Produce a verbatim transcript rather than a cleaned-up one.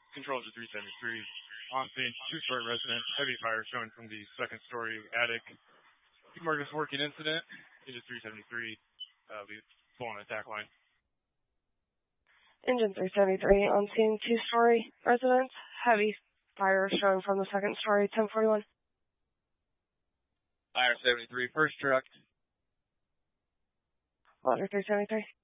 Control to three seventy-three. On scene, two-story resident, heavy fire showing from the second-story attic. Marcus working incident. Engine three seventy-three, uh, full on attack line. Engine three seventy-three, on scene, two-story residence, heavy fire showing from the second story, ten forty-one. Fire seventy-three, first truck. Water three seventy-three.